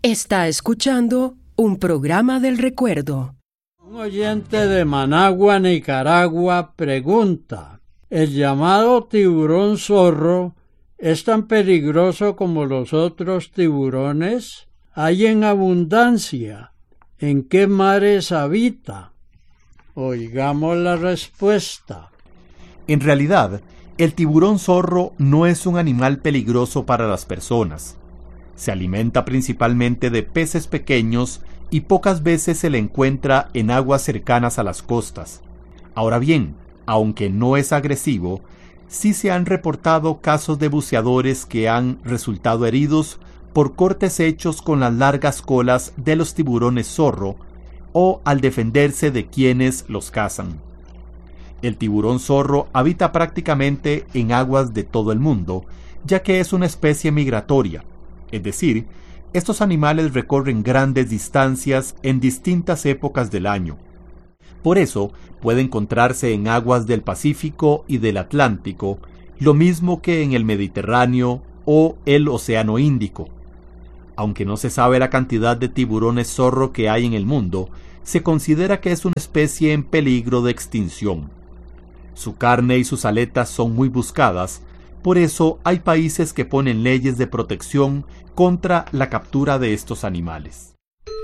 Está escuchando un programa del recuerdo. Un oyente de Managua, Nicaragua, pregunta: ¿el llamado tiburón zorro es tan peligroso como los otros tiburones? ¿Hay en abundancia? ¿En qué mares habita? Oigamos la respuesta. En realidad, el tiburón zorro no es un animal peligroso para las personas. Se alimenta principalmente de peces pequeños y pocas veces se le encuentra en aguas cercanas a las costas. Ahora bien, aunque no es agresivo, sí se han reportado casos de buceadores que han resultado heridos por cortes hechos con las largas colas de los tiburones zorro o al defenderse de quienes los cazan. El tiburón zorro habita prácticamente en aguas de todo el mundo, ya que es una especie migratoria. Es decir, estos animales recorren grandes distancias en distintas épocas del año. Por eso, puede encontrarse en aguas del Pacífico y del Atlántico, lo mismo que en el Mediterráneo o el Océano Índico. Aunque no se sabe la cantidad de tiburones zorro que hay en el mundo, se considera que es una especie en peligro de extinción. Su carne y sus aletas son muy buscadas. Por eso hay países que ponen leyes de protección contra la captura de estos animales.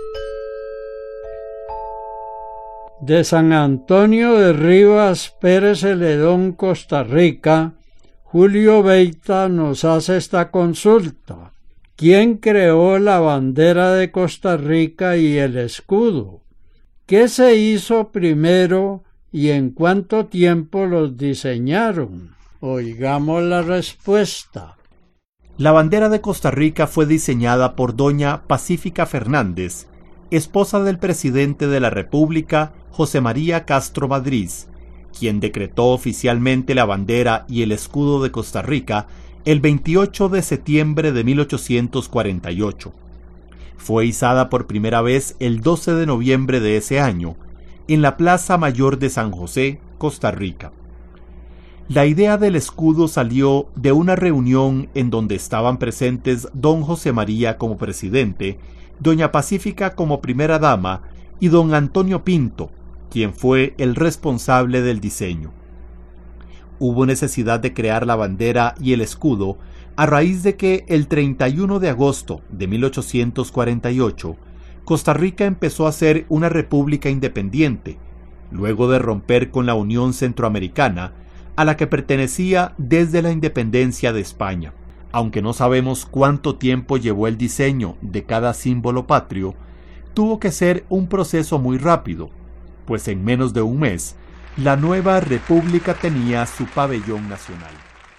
De San Antonio de Rivas, Pérez Celedón, Costa Rica, Julio Beita nos hace esta consulta: ¿quién creó la bandera de Costa Rica y el escudo? ¿Qué se hizo primero y en cuánto tiempo los diseñaron? Oigamos la respuesta. La bandera de Costa Rica fue diseñada por doña Pacífica Fernández, esposa del presidente de la República, José María Castro Madrid, quien decretó oficialmente la bandera y el escudo de Costa Rica el 28 de septiembre de 1848. Fue izada por primera vez el 12 de noviembre de ese año, en la Plaza Mayor de San José, Costa Rica. La idea del escudo salió de una reunión en donde estaban presentes don José María como presidente, doña Pacífica como primera dama y don Antonio Pinto, quien fue el responsable del diseño. Hubo necesidad de crear la bandera y el escudo a raíz de que el 31 de agosto de 1848 Costa Rica empezó a ser una república independiente, luego de romper con la Unión Centroamericana, a la que pertenecía desde la independencia de España. Aunque no sabemos cuánto tiempo llevó el diseño de cada símbolo patrio, tuvo que ser un proceso muy rápido, pues en menos de un mes, la nueva república tenía su pabellón nacional.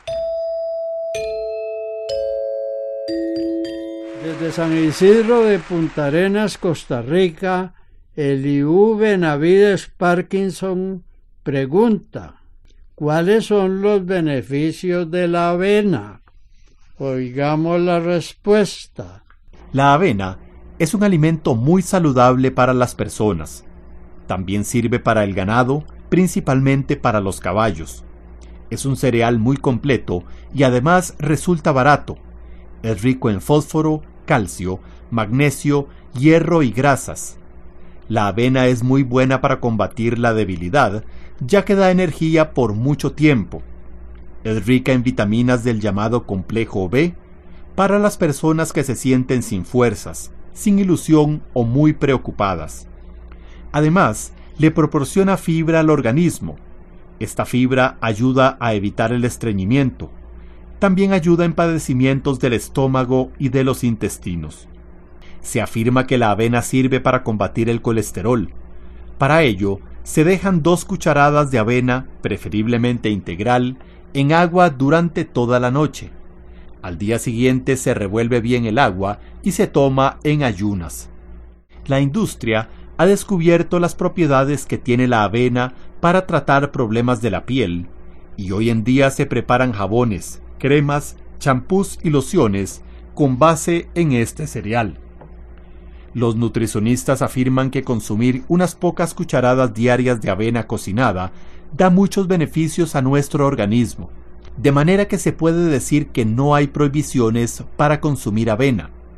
Desde San Isidro de Punta Arenas, Costa Rica, Eliú Benavides Parkinson pregunta: ¿cuáles son los beneficios de la avena? Oigamos la respuesta. La avena es un alimento muy saludable para las personas. También sirve para el ganado, principalmente para los caballos. Es un cereal muy completo y además resulta barato. Es rico en fósforo, calcio, magnesio, hierro y grasas. La avena es muy buena para combatir la debilidad, ya que da energía por mucho tiempo. Es rica en vitaminas del llamado complejo B, para las personas que se sienten sin fuerzas, sin ilusión o muy preocupadas. Además, le proporciona fibra al organismo. Esta fibra ayuda a evitar el estreñimiento. También ayuda en padecimientos del estómago y de los intestinos. Se afirma que la avena sirve para combatir el colesterol. Para ello, se dejan 2 cucharadas de avena, preferiblemente integral, en agua durante toda la noche. Al día siguiente se revuelve bien el agua y se toma en ayunas. La industria ha descubierto las propiedades que tiene la avena para tratar problemas de la piel, y hoy en día se preparan jabones, cremas, champús y lociones con base en este cereal. Los nutricionistas afirman que consumir unas pocas cucharadas diarias de avena cocinada da muchos beneficios a nuestro organismo, de manera que se puede decir que no hay prohibiciones para consumir avena.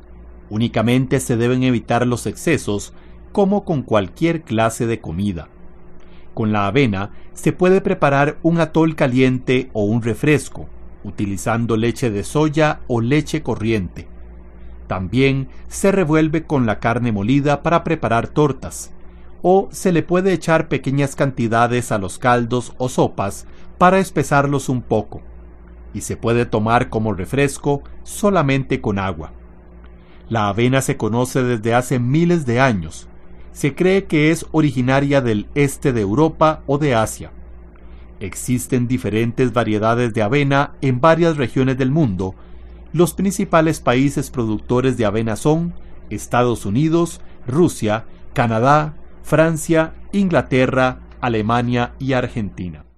Únicamente se deben evitar los excesos, como con cualquier clase de comida. Con la avena se puede preparar un atol caliente o un refresco, utilizando leche de soya o leche corriente. También se revuelve con la carne molida para preparar tortas, o se le puede echar pequeñas cantidades a los caldos o sopas para espesarlos un poco, y se puede tomar como refresco solamente con agua. La avena se conoce desde hace miles de años. Se cree que es originaria del este de Europa o de Asia. Existen diferentes variedades de avena en varias regiones del mundo. Los principales países productores de avena son Estados Unidos, Rusia, Canadá, Francia, Inglaterra, Alemania y Argentina.